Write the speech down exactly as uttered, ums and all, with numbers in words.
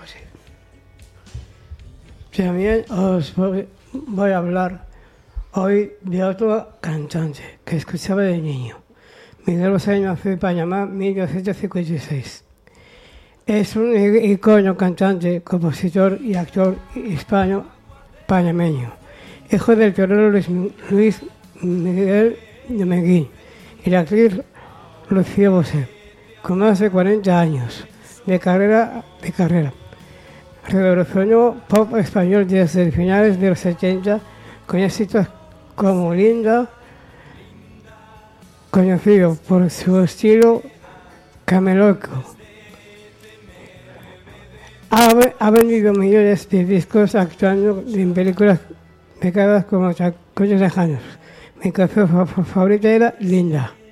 José. También os voy, voy a hablar hoy de otro cantante que escuchaba de niño. Miguel Bosé nació en Panamá en mil novecientos cincuenta y seis. Es un icono cantante, compositor y actor hispano panameño, hijo del torero Luis, Luis Miguel de Meguín y la actriz Lucía Bosé, con más de cuarenta años de carrera. De carrera. Revolucionó pop español desde finales de los setenta con éxitos como Linda, conocido por su estilo camelódico. Ha, ha vendido millones de discos actuando en películas pegadas como Tacones Lejanos. Mi canción favorita era Linda.